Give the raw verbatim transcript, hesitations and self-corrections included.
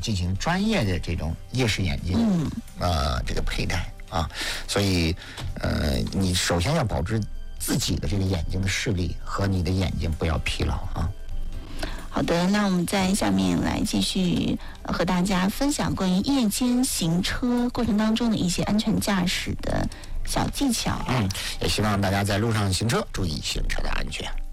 进行专业的这种夜视眼镜，嗯，呃，这个佩戴啊，所以，呃，你首先要保持自己的这个眼睛的视力和你的眼睛不要疲劳啊。 好的，那我们在下面来继续和大家分享关于夜间行车过程当中的一些安全驾驶的小技巧。 嗯，也希望大家在路上行车注意行车的安全。